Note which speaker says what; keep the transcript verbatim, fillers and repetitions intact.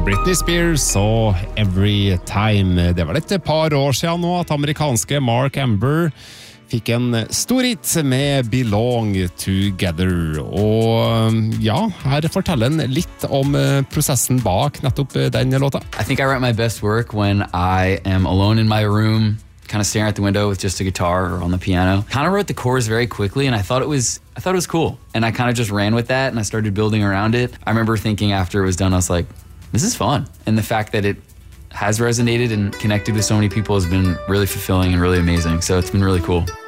Speaker 1: Britney Spears og Every Time. Det var et par år siden nå at amerikanske Mark Amber fikk en stor hit med Belong Together. Og ja, her forteller han litt om prosessen bak nettopp den låta.
Speaker 2: I think I write my best work when I am alone in my room, kind of staring out the window with just a guitar or on the piano. Kind of wrote the chorus very quickly, and I thought it was I thought it was cool. And I kind of just ran with that, and I started building around it. I remember thinking after it was done, I was like, this is fun. And the fact that it has resonated and connected with so many people has been really fulfilling and really amazing. So it's been really cool.